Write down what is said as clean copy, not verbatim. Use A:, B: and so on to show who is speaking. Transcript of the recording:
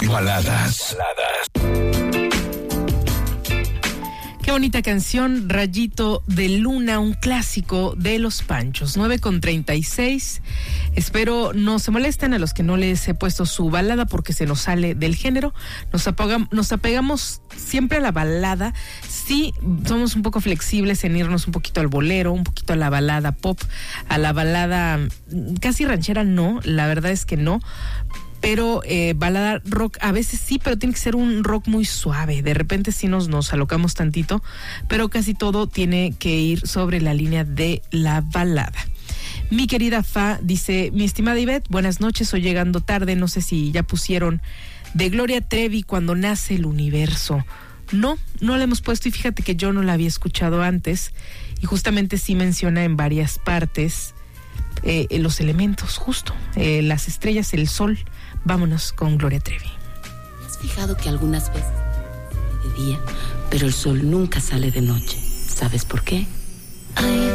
A: Baladas.
B: Qué bonita canción, Rayito de Luna, un clásico de Los Panchos, 9:36. Espero no se molesten a los que no les he puesto su balada porque se nos sale del género. Nos apegamos siempre a la balada. Sí, somos un poco flexibles en irnos un poquito al bolero, un poquito a la balada pop, a la balada casi ranchera, no, la verdad es que no. Pero balada rock a veces sí, pero tiene que ser un rock muy suave. De repente sí nos alocamos tantito, pero casi todo tiene que ir sobre la línea de la balada. Mi querida Fa dice: mi estimada Ivette, buenas noches, hoy llegando tarde, no sé si ya pusieron de Gloria Trevi, Cuando nace el universo. No la hemos puesto, y fíjate que yo no la había escuchado antes, y justamente sí menciona en varias partes los elementos, justo, las estrellas, el sol. Vámonos con Gloria Trevi.
C: ¿Te has fijado que algunas veces sale de día, pero el sol nunca sale de noche? ¿Sabes por qué?
D: Hay